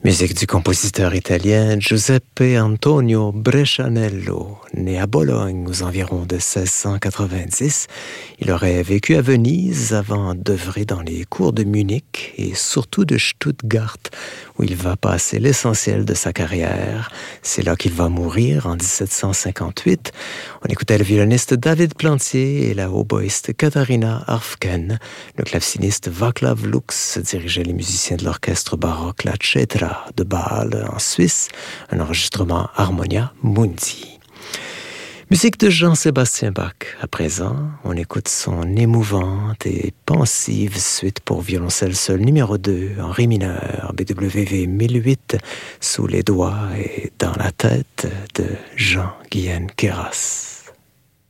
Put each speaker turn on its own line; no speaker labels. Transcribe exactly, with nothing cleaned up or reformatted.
Musique du compositeur italien Giuseppe Antonio Brescianello, né à Bologne aux environs de seize cent quatre-vingt-dix. Il aurait vécu à Venise avant d'œuvrer dans les cours de Munich et surtout de Stuttgart, où il va passer l'essentiel de sa carrière. C'est là qu'il va mourir en dix-sept cent cinquante-huit. On écoutait le violoniste David Plantier et la hautboïste Katharina Arfken. Le claveciniste Václav Lux dirigeait les musiciens de l'orchestre baroque La Cetra de Bâle en Suisse, un enregistrement Harmonia Mundi. Musique de Jean-Sébastien Bach. À présent, on écoute son émouvante et pensive suite pour violoncelle seul numéro deux en ré mineur, B W V mille huit, sous les doigts et dans la tête de Jean-Guyen Queyras.